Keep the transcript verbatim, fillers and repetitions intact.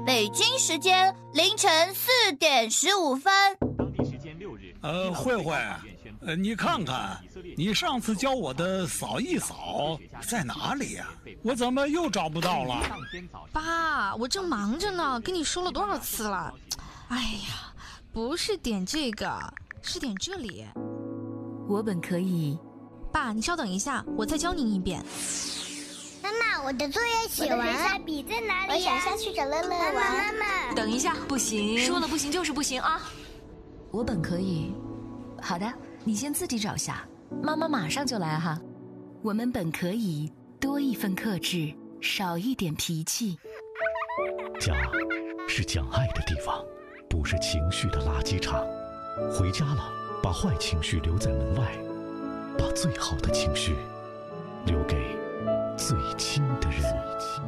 北京时间凌晨四点十五分。 当地时间六日， 呃，慧慧，呃，你看看，你上次教我的扫一扫在哪里呀？我怎么又找不到了？ 爸，我正忙着呢，跟你说了多少次了？哎呀，不是点这个，是点这里。 我本可以。 爸，你稍等一下，我再教您一遍。 妈妈，我的作业写完了，下笔在哪里？我想下去找乐乐玩。妈妈， 等一下，不行， 说了不行就是不行啊！ 我本可以。好的，你先自己找下，妈妈马上就来哈。我们本可以多一份克制，少一点脾气。 家是讲爱的地方，不是情绪的垃圾场。回家了，把坏情绪留在门外，把最好的情绪留给最亲的人。